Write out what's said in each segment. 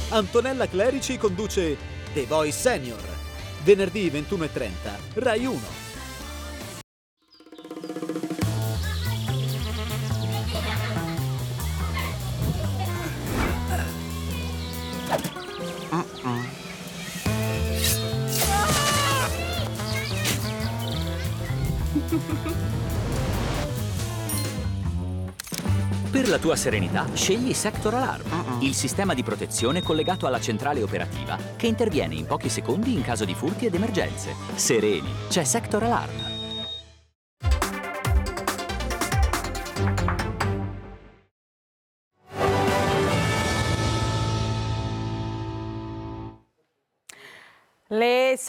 Antonella Clerici conduce The Voice Senior. Venerdì 21:30, Rai 1. Per la tua serenità, scegli Sector Alarm, il sistema di protezione collegato alla centrale operativa che interviene in pochi secondi in caso di furti ed emergenze. Sereni, c'è Sector Alarm. Le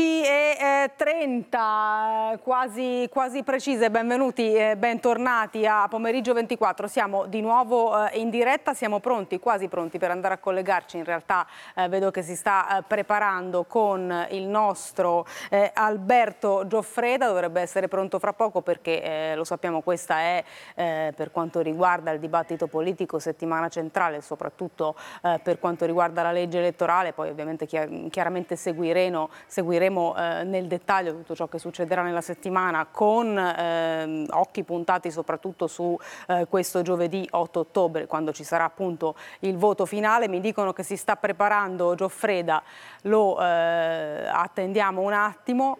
16:30, quasi precise, benvenuti, bentornati a Pomeriggio 24. Siamo di nuovo in diretta, siamo pronti, quasi pronti per andare a collegarci. In realtà vedo che si sta preparando con il nostro Alberto Gioffreda, dovrebbe essere pronto fra poco perché lo sappiamo, questa è per quanto riguarda il dibattito politico settimana centrale, soprattutto per quanto riguarda la legge elettorale. Poi ovviamente chiaramente seguiremo nel dettaglio tutto ciò che succederà nella settimana con occhi puntati soprattutto su questo giovedì 8 ottobre, quando ci sarà appunto il voto finale. Mi dicono che si sta preparando Gioffreda, lo attendiamo un attimo.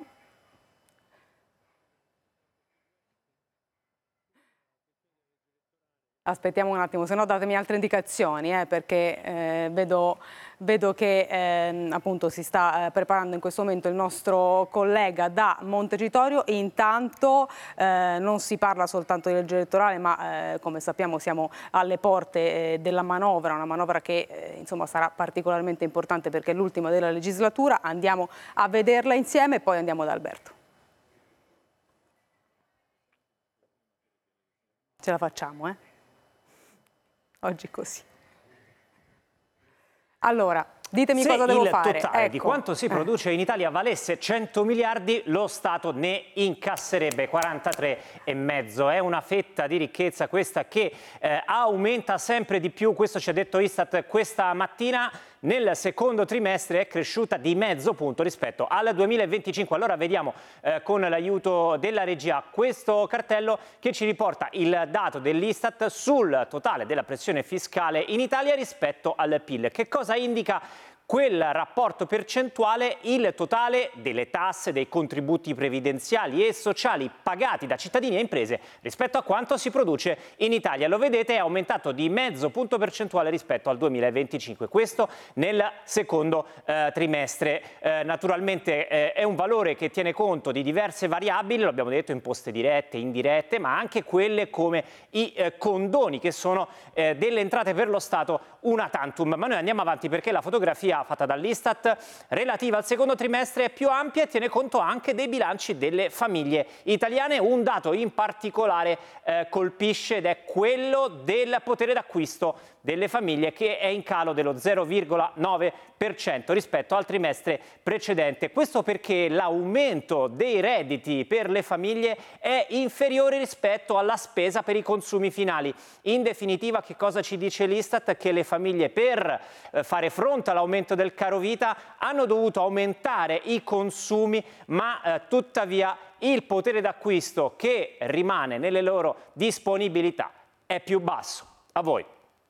Aspettiamo un attimo, se no datemi altre indicazioni, perché vedo che appunto si sta preparando in questo momento il nostro collega da Montecitorio. Intanto non si parla soltanto di legge elettorale, ma come sappiamo siamo alle porte della manovra, una manovra che insomma sarà particolarmente importante perché è l'ultima della legislatura. Andiamo a vederla insieme e poi andiamo da Alberto. Ce la facciamo, Oggi così. Allora, ditemi cosa devo fare. Se il totale di quanto si produce in Italia valesse 100 miliardi, lo Stato ne incasserebbe 43,5. È una fetta di ricchezza questa che aumenta sempre di più. Questo ci ha detto Istat questa mattina. Nel secondo trimestre è cresciuta di mezzo punto rispetto al 2025. Allora vediamo con l'aiuto della regia questo cartello che ci riporta il dato dell'Istat sul totale della pressione fiscale in Italia rispetto al PIL. Che cosa indica quel rapporto percentuale? Il totale delle tasse, dei contributi previdenziali e sociali pagati da cittadini e imprese rispetto a quanto si produce in Italia. Lo vedete, è aumentato di mezzo punto percentuale rispetto al 2025. Questo nel secondo trimestre. Naturalmente è un valore che tiene conto di diverse variabili, lo abbiamo detto, imposte dirette, indirette, ma anche quelle come i condoni, che sono delle entrate per lo Stato una tantum. Ma noi andiamo avanti perché la fotografia fatta dall'Istat relativa al secondo trimestre è più ampia e tiene conto anche dei bilanci delle famiglie italiane. Un dato in particolare colpisce ed è quello del potere d'acquisto delle famiglie, che è in calo dello 0,9% rispetto al trimestre precedente. Questo perché l'aumento dei redditi per le famiglie è inferiore rispetto alla spesa per i consumi finali. In definitiva, che cosa ci dice l'Istat? Che le famiglie, per fare fronte all'aumento del caro vita, hanno dovuto aumentare i consumi, ma tuttavia il potere d'acquisto che rimane nelle loro disponibilità è più basso. A voi.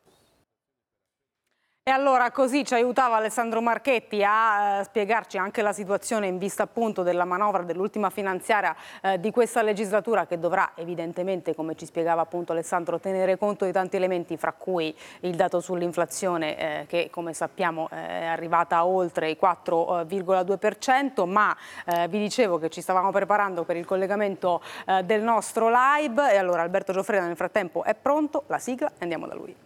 E allora così ci aiutava Alessandro Marchetti a spiegarci anche la situazione in vista appunto della manovra dell'ultima finanziaria di questa legislatura, che dovrà evidentemente, come ci spiegava appunto Alessandro, tenere conto di tanti elementi, fra cui il dato sull'inflazione che come sappiamo è arrivata a oltre il 4,2%, ma vi dicevo che ci stavamo preparando per il collegamento del nostro live e allora Alberto Gioffreda nel frattempo è pronto, la sigla e andiamo da lui.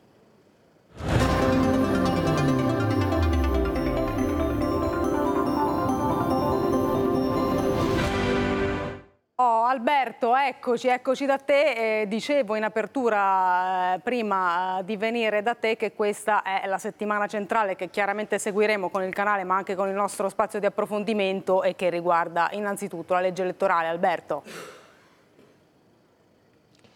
Oh, Alberto, eccoci da te. Dicevo in apertura, prima di venire da te, che questa è la settimana centrale che chiaramente seguiremo con il canale ma anche con il nostro spazio di approfondimento e che riguarda innanzitutto la legge elettorale. Alberto.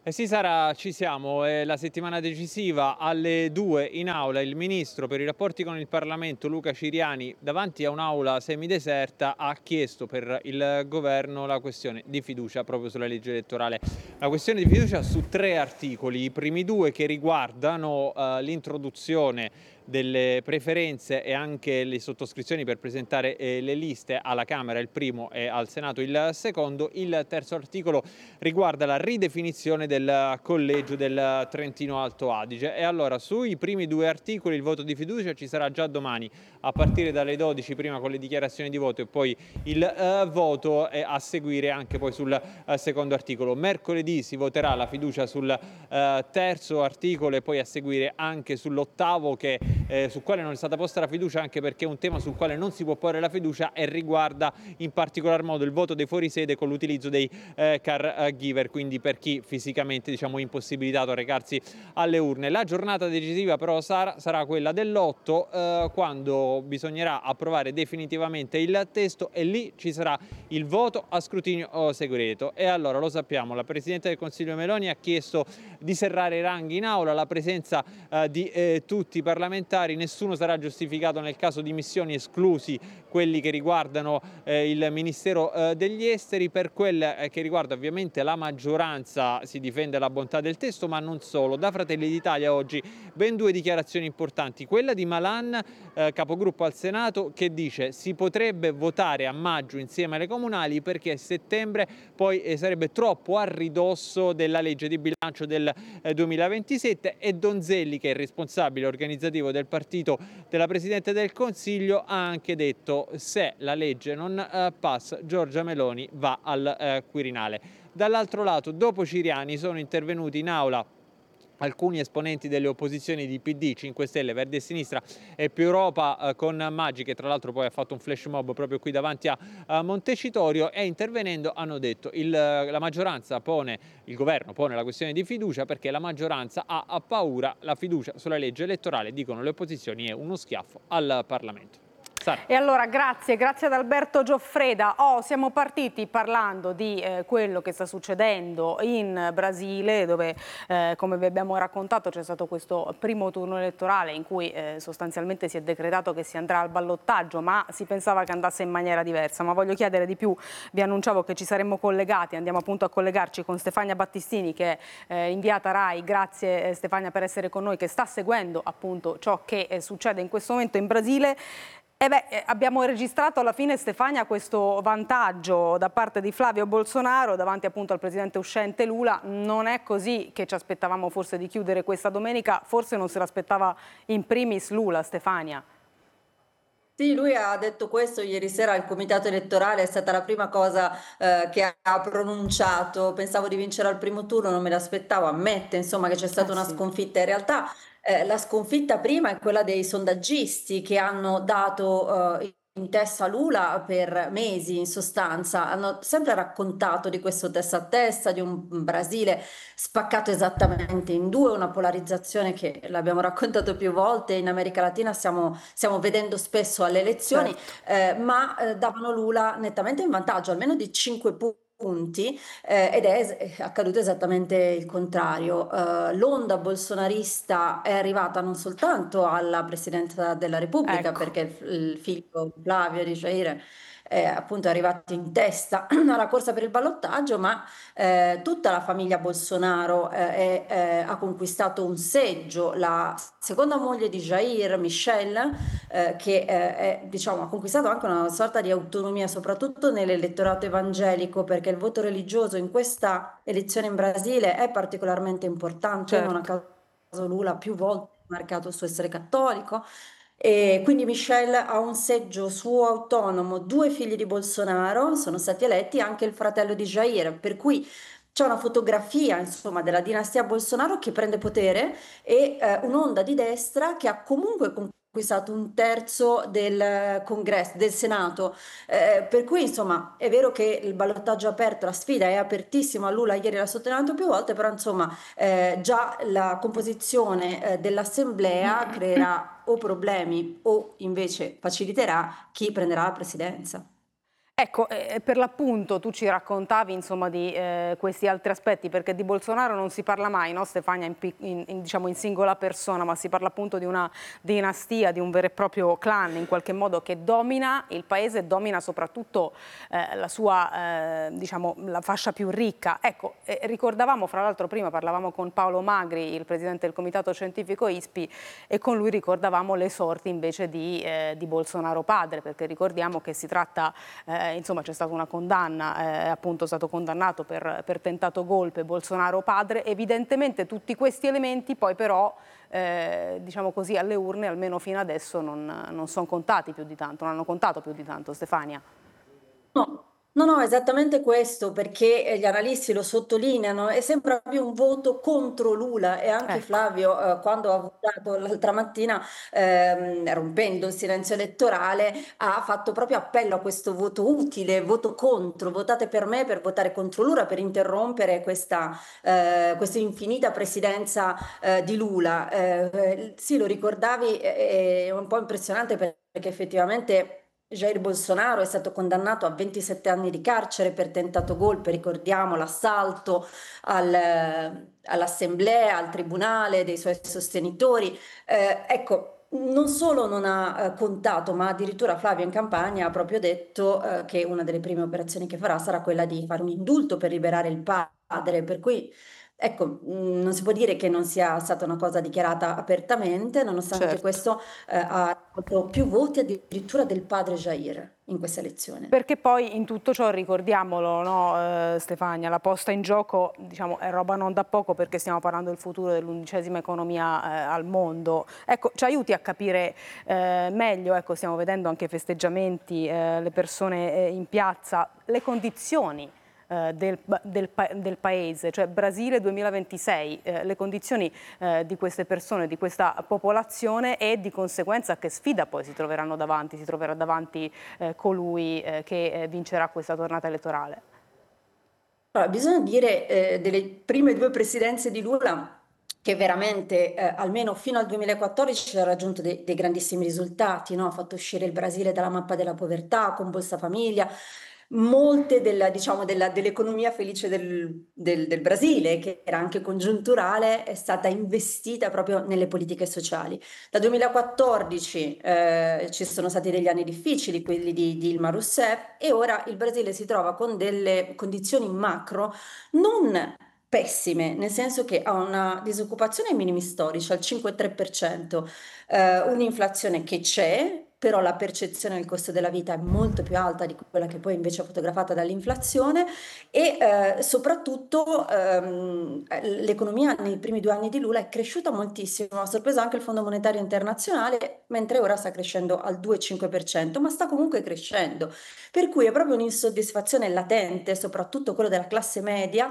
Sì Sara, ci siamo, è la settimana decisiva. Alle 2 in aula il ministro per i rapporti con il Parlamento Luca Ciriani, davanti a un'aula semideserta, ha chiesto per il governo la questione di fiducia proprio sulla legge elettorale. La questione di fiducia su 3 articoli, i primi 2 che riguardano l'introduzione delle preferenze e anche le sottoscrizioni per presentare le liste alla Camera, il primo, e al Senato il secondo. Il terzo articolo riguarda la ridefinizione del collegio del Trentino Alto Adige. E allora sui primi 2 articoli il voto di fiducia ci sarà già domani a partire dalle 12, prima con le dichiarazioni di voto e poi il voto a seguire anche poi sul secondo articolo. Mercoledì si voterà la fiducia sul terzo articolo e poi a seguire anche sull'ottavo, su quale non è stata posta la fiducia, anche perché è un tema sul quale non si può porre la fiducia e riguarda in particolar modo il voto dei fuorisede con l'utilizzo dei caregiver, quindi per chi fisicamente impossibilitato a recarsi alle urne. La giornata decisiva però sarà quella dell'8, quando bisognerà approvare definitivamente il testo e lì ci sarà il voto a scrutinio segreto. E allora lo sappiamo, la Presidente del Consiglio Meloni ha chiesto di serrare i ranghi in aula, la presenza di tutti i parlamentari, nessuno sarà giustificato nel caso di missioni, esclusi quelli che riguardano il Ministero degli Esteri. Per quel che riguarda ovviamente la maggioranza si difende la bontà del testo, ma non solo. Da Fratelli d'Italia oggi ben 2 dichiarazioni importanti, quella di Malan, capogruppo al Senato, che dice si potrebbe votare a maggio insieme alle comunali perché a settembre poi sarebbe troppo a ridosso della legge di bilancio del 2027, e Donzelli, che è il responsabile organizzativo del partito della Presidente del Consiglio, ha anche detto se la legge non passa Giorgia Meloni va al Quirinale. Dall'altro lato, dopo Ciriani sono intervenuti in aula alcuni esponenti delle opposizioni di PD, 5 Stelle, Verdi e Sinistra e Più Europa, con Maggi, che tra l'altro poi ha fatto un flash mob proprio qui davanti a Montecitorio, e intervenendo hanno detto la maggioranza il governo pone la questione di fiducia perché la maggioranza ha paura, la fiducia sulla legge elettorale, dicono le opposizioni, è uno schiaffo al Parlamento. E allora grazie ad Alberto Gioffreda. Siamo partiti parlando di quello che sta succedendo in Brasile, dove come vi abbiamo raccontato c'è stato questo primo turno elettorale in cui sostanzialmente si è decretato che si andrà al ballottaggio, ma si pensava che andasse in maniera diversa. Ma voglio chiedere di più, vi annunciavo che ci saremmo collegati, andiamo appunto a collegarci con Stefania Battistini, che è inviata RAI. Grazie Stefania per essere con noi, che sta seguendo appunto ciò che succede in questo momento in Brasile. Abbiamo registrato alla fine, Stefania, questo vantaggio da parte di Flavio Bolsonaro davanti appunto al presidente uscente Lula. Non è così che ci aspettavamo forse di chiudere questa domenica? Forse non se l'aspettava in primis Lula, Stefania? Sì, lui ha detto questo ieri sera al comitato elettorale, è stata la prima cosa che ha pronunciato. Pensavo di vincere al primo turno, non me l'aspettavo, ammette insomma che c'è stata una sconfitta. In realtà la sconfitta prima è quella dei sondaggisti, che hanno dato in testa a Lula per mesi. In sostanza hanno sempre raccontato di questo testa a testa, di un Brasile spaccato esattamente in 2, una polarizzazione che l'abbiamo raccontato più volte in America Latina, stiamo vedendo spesso alle elezioni. Certo. Ma davano Lula nettamente in vantaggio, almeno di 5 punti. Ed è accaduto esattamente il contrario. L'onda bolsonarista è arrivata non soltanto alla Presidenza della Repubblica, ecco, perché il figlio Flavio di Jair appunto è arrivato in testa alla corsa per il ballottaggio, ma tutta la famiglia Bolsonaro ha conquistato un seggio. La seconda moglie di Jair, Michelle, che diciamo, ha conquistato anche una sorta di autonomia, soprattutto nell'elettorato evangelico, perché il voto religioso in questa elezione in Brasile è particolarmente importante. Certo. Non a caso Lula più volte ha marcato il suo essere cattolico. E quindi Michelle ha un seggio suo autonomo, 2 figli di Bolsonaro sono stati eletti, anche il fratello di Jair, per cui c'è una fotografia insomma della dinastia Bolsonaro che prende potere, e un'onda di destra che ha comunque conquistato un terzo del congresso, del Senato, per cui insomma è vero che il ballottaggio è aperto, la sfida è apertissima. Lula ieri l'ha sottolineato più volte, però insomma già la composizione dell'assemblea creerà o problemi o invece faciliterà chi prenderà la presidenza. Ecco, per l'appunto tu ci raccontavi insomma di questi altri aspetti, perché di Bolsonaro non si parla mai, no, Stefania, diciamo in singola persona, ma si parla appunto di una dinastia, di un vero e proprio clan in qualche modo che domina il paese e domina soprattutto la sua, diciamo, la fascia più ricca. Ecco, ricordavamo, fra l'altro prima parlavamo con Paolo Magri, il presidente del comitato scientifico ISPI, e con lui ricordavamo le sorti invece di Bolsonaro padre, perché ricordiamo che si tratta... insomma c'è stata una condanna, è appunto stato condannato per tentato golpe Bolsonaro padre. Evidentemente tutti questi elementi poi però, diciamo così, alle urne almeno fino adesso non sono contati più di tanto, non hanno contato più di tanto, Stefania. No, esattamente questo, perché gli analisti lo sottolineano, è sempre più un voto contro Lula e anche Ecco. Flavio, quando ha votato l'altra mattina, rompendo il silenzio elettorale, ha fatto proprio appello a questo voto utile, voto contro, votate per me per votare contro Lula, per interrompere questa infinita presidenza di Lula. Sì, lo ricordavi, è un po' impressionante perché effettivamente... Jair Bolsonaro è stato condannato a 27 anni di carcere per tentato golpe, ricordiamo l'assalto all'assemblea, al tribunale dei suoi sostenitori. Ecco, non solo non ha contato, ma addirittura Flavio in campagna ha proprio detto che una delle prime operazioni che farà sarà quella di fare un indulto per liberare il padre, per cui... Ecco, non si può dire che non sia stata una cosa dichiarata apertamente, nonostante Certo. questo ha raccolto più voti addirittura del padre Jair in questa elezione. Perché poi in tutto ciò, ricordiamolo, no, Stefania, la posta in gioco, diciamo, è roba non da poco, perché stiamo parlando del futuro dell'11ª economia al mondo. Ecco, ci aiuti a capire meglio, ecco, stiamo vedendo anche festeggiamenti, le persone in piazza, le condizioni del paese, cioè Brasile 2026, le condizioni di queste persone, di questa popolazione, e di conseguenza a che sfida poi si troveranno davanti, si troverà davanti colui che vincerà questa tornata elettorale. Allora, bisogna dire delle prime due presidenze di Lula che veramente, almeno fino al 2014, ha raggiunto dei grandissimi risultati, no? Ha fatto uscire il Brasile dalla mappa della povertà con Bolsa Famiglia. Molte dell'economia felice del Brasile, che era anche congiunturale, è stata investita proprio nelle politiche sociali. Dal 2014 ci sono stati degli anni difficili, quelli di Dilma Rousseff, e ora il Brasile si trova con delle condizioni macro non pessime, nel senso che ha una disoccupazione ai minimi storici al 5,3%, un'inflazione che c'è, però la percezione del costo della vita è molto più alta di quella che poi invece è fotografata dall'inflazione, e soprattutto l'economia nei primi 2 anni di Lula è cresciuta moltissimo, ha sorpreso anche il Fondo Monetario Internazionale, mentre ora sta crescendo al 2,5%, ma sta comunque crescendo, per cui è proprio un'insoddisfazione latente, soprattutto quello della classe media,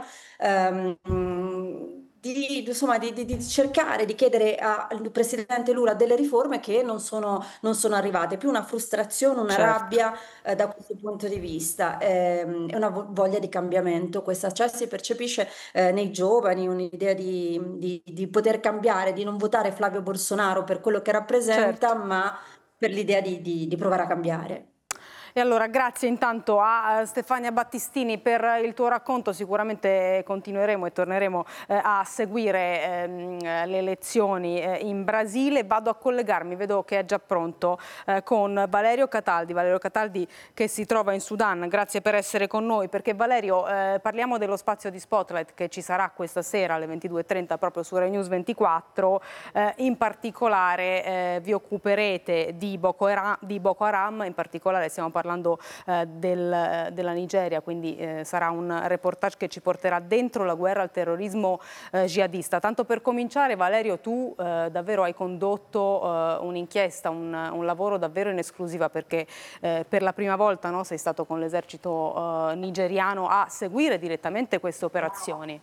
di cercare di chiedere al presidente Lula delle riforme che non sono arrivate, più una frustrazione, una Certo. rabbia da questo punto di vista, è una voglia di cambiamento, questa, cioè si percepisce nei giovani un'idea di poter cambiare, di non votare Flavio Bolsonaro per quello che rappresenta, Certo. ma per l'idea di provare a cambiare. E allora grazie intanto a Stefania Battistini per il tuo racconto, sicuramente continueremo e torneremo a seguire le elezioni in Brasile. Vado a collegarmi, vedo che è già pronto, con Valerio Cataldi che si trova in Sudan. Grazie per essere con noi, perché Valerio, parliamo dello spazio di Spotlight che ci sarà questa sera alle 22:30 proprio su Rai News 24, in particolare vi occuperete di Boko Haram, in particolare stiamo parlando della Nigeria, quindi sarà un reportage che ci porterà dentro la guerra al terrorismo jihadista. Tanto per cominciare, Valerio, tu davvero hai condotto un'inchiesta, un lavoro davvero in esclusiva, perché per la prima volta, no, sei stato con l'esercito nigeriano a seguire direttamente queste operazioni.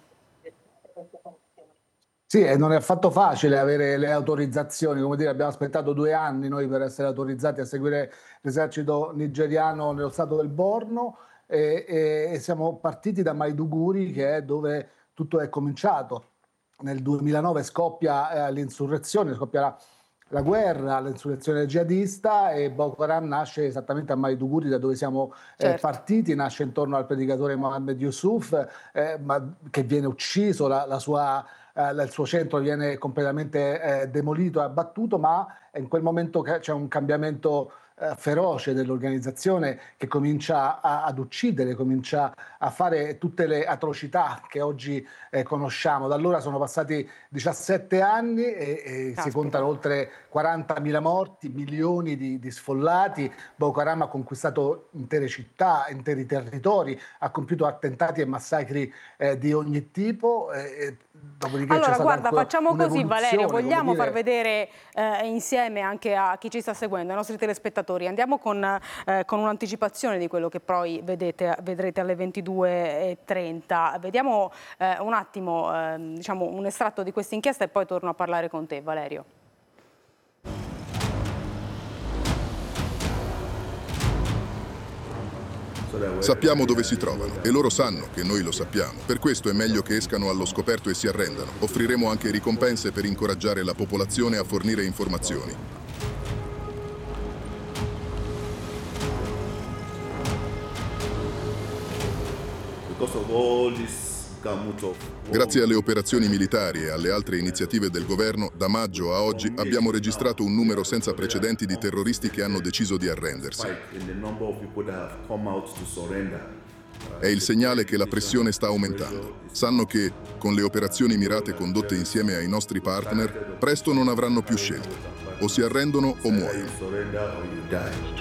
Sì, e non è affatto facile avere le autorizzazioni, come dire, abbiamo aspettato 2 anni noi per essere autorizzati a seguire l'esercito nigeriano nello stato del Borno, e siamo partiti da Maiduguri, che è dove tutto è cominciato. Nel 2009 scoppia l'insurrezione, scoppia la guerra, l'insurrezione jihadista, e Boko Haram nasce esattamente a Maiduguri, da dove siamo partiti, nasce intorno al predicatore Mohammed Yusuf, che viene ucciso, il suo centro viene completamente demolito e abbattuto, ma in quel momento c'è un cambiamento feroce dell'organizzazione, che comincia ad uccidere, comincia a fare tutte le atrocità che oggi conosciamo. Da allora sono passati 17 anni e si contano oltre 40.000 morti, milioni di sfollati. Boko Haram ha conquistato intere città, interi territori, ha compiuto attentati e massacri di ogni tipo. Dopodiché allora, c'è stata guarda, facciamo così, Valerio, vogliamo dire... far vedere insieme anche a chi ci sta seguendo, ai nostri telespettatori. Andiamo con un'anticipazione di quello che poi vedrete alle 22:30. Vediamo un attimo diciamo, un estratto di questa inchiesta e poi torno a parlare con te, Valerio. Sappiamo dove si trovano e loro sanno che noi lo sappiamo. Per questo è meglio che escano allo scoperto e si arrendano. Offriremo anche ricompense per incoraggiare la popolazione a fornire informazioni. Grazie alle operazioni militari e alle altre iniziative del governo, da maggio a oggi abbiamo registrato un numero senza precedenti di terroristi che hanno deciso di arrendersi. È il segnale che la pressione sta aumentando. Sanno che, con le operazioni mirate condotte insieme ai nostri partner, presto non avranno più scelta. O si arrendono o muoiono.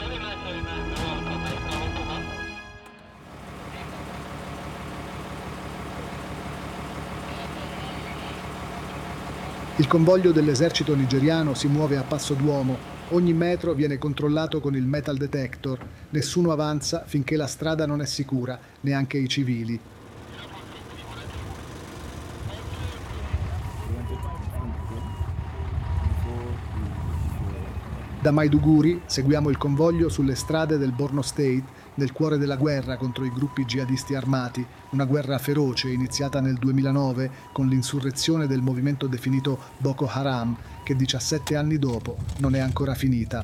Il convoglio dell'esercito nigeriano si muove a passo d'uomo. Ogni metro viene controllato con il metal detector. Nessuno avanza finché la strada non è sicura, neanche i civili. Da Maiduguri seguiamo il convoglio sulle strade del Borno State, nel cuore della guerra contro i gruppi jihadisti armati, una guerra feroce iniziata nel 2009 con l'insurrezione del movimento definito Boko Haram, che 17 anni dopo non è ancora finita.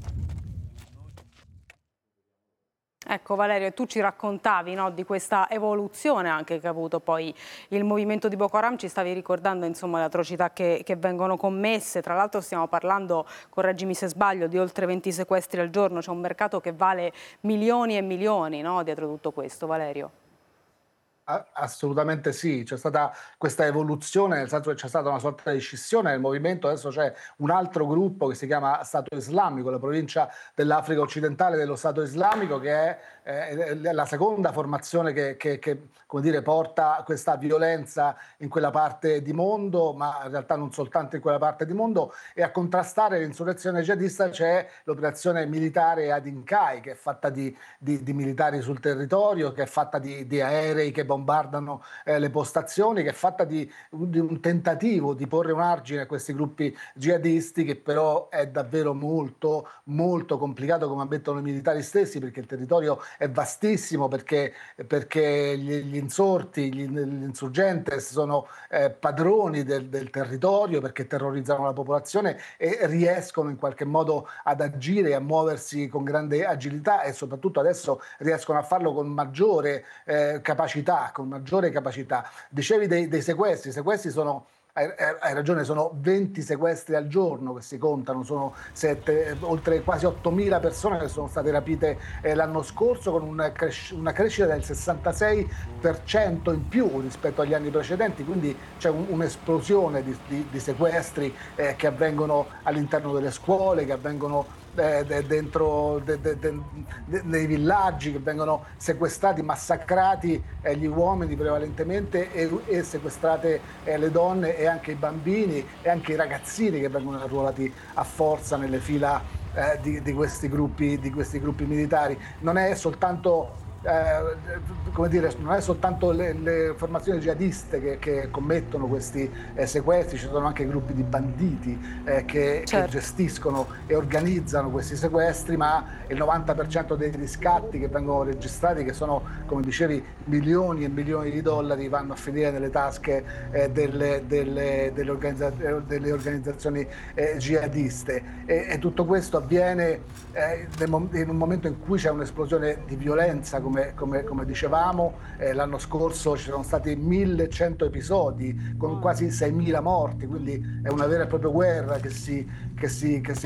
Ecco Valerio, tu ci raccontavi, no, di questa evoluzione anche che ha avuto poi il movimento di Boko Haram, ci stavi ricordando insomma le atrocità che vengono commesse, tra l'altro stiamo parlando, correggimi se sbaglio, di oltre 20 sequestri al giorno, c'è un mercato che vale milioni e milioni, no, dietro tutto questo, Valerio. Assolutamente sì, c'è stata questa evoluzione, nel senso che c'è stata una sorta di scissione nel movimento. Adesso c'è un altro gruppo che si chiama Stato Islamico, la provincia dell'Africa occidentale dello Stato Islamico, che è la seconda formazione che come dire, porta questa violenza in quella parte di mondo, ma in realtà non soltanto in quella parte di mondo. E a contrastare l'insurrezione jihadista c'è l'operazione militare Adinkai, che è fatta di militari sul territorio, che è fatta di aerei che bombardano le postazioni, che è fatta di un tentativo di porre un argine a questi gruppi jihadisti, che però è davvero molto molto complicato, come ammettono i militari stessi, perché il territorio è vastissimo, perché gli insorti, gli insurgentes sono padroni del territorio, perché terrorizzano la popolazione e riescono in qualche modo ad agire e a muoversi con grande agilità, e soprattutto adesso riescono a farlo con maggiore capacità, Dicevi dei sequestri. I sequestri sono, hai ragione, sono 20 sequestri al giorno che si contano, sono oltre quasi 8.000 persone che sono state rapite l'anno scorso, con una crescita del 66% in più rispetto agli anni precedenti, quindi c'è un'esplosione di sequestri che avvengono all'interno delle scuole, che avvengono dentro nei villaggi, che vengono sequestrati, massacrati gli uomini prevalentemente, e sequestrate le donne e anche i bambini e anche i ragazzini, che vengono arruolati a forza nelle fila di questi gruppi militari. Non è soltanto come dire, non è soltanto le formazioni jihadiste che commettono questi sequestri, ci sono anche gruppi di banditi che gestiscono e organizzano questi sequestri, ma il 90% dei riscatti che vengono registrati, che sono, come dicevi, milioni e milioni di dollari, vanno a finire nelle tasche delle organizzazioni jihadiste. E tutto questo avviene in un momento in cui c'è un'esplosione di violenza, come dicevamo. L'anno scorso ci sono stati 1100 episodi con quasi 6.000 morti, quindi è una vera e propria guerra che si